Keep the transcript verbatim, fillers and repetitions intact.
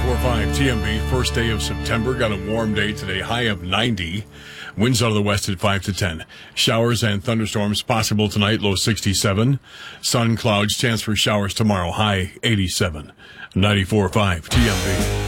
ninety-four point five T M B, first day of September. Got a warm day today, high of ninety. Winds out of the west at five to ten. Showers and thunderstorms possible tonight, low sixty-seven. Sun, clouds, chance for showers tomorrow, high eighty-seven. ninety-four point five T M B.